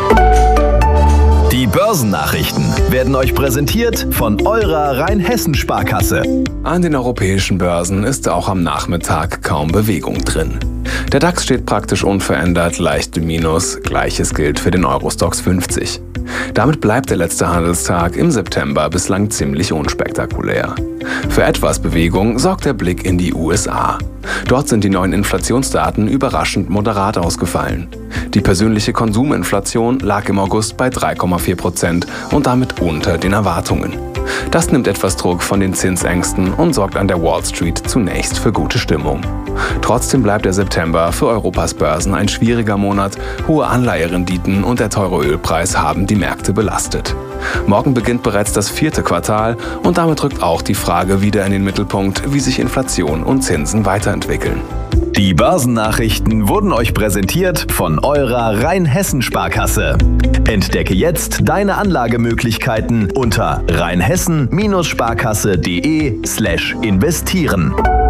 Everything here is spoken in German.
Die Börsennachrichten werden euch präsentiert von eurer Rheinhessen-Sparkasse. An den europäischen Börsen ist auch am Nachmittag kaum Bewegung drin. Der DAX steht praktisch unverändert, leicht im Minus. Gleiches gilt für den Eurostoxx 50. Damit bleibt der letzte Handelstag im September bislang ziemlich unspektakulär. Für etwas Bewegung sorgt der Blick in die USA. Dort sind die neuen Inflationsdaten überraschend moderat ausgefallen. Die persönliche Konsuminflation lag im August bei 3,4% und damit unter den Erwartungen. Das nimmt etwas Druck von den Zinsängsten und sorgt an der Wall Street zunächst für gute Stimmung. Trotzdem bleibt der September für Europas Börsen ein schwieriger Monat. Hohe Anleiherenditen und der teure Ölpreis haben die Märkte belastet. Morgen beginnt bereits das 4. Quartal und damit rückt auch die Frage wieder in den Mittelpunkt, wie sich Inflation und Zinsen weiterentwickeln. Die Börsennachrichten wurden euch präsentiert von eurer Rheinhessen-Sparkasse. Entdecke jetzt deine Anlagemöglichkeiten unter rheinhessen-sparkasse.de/investieren.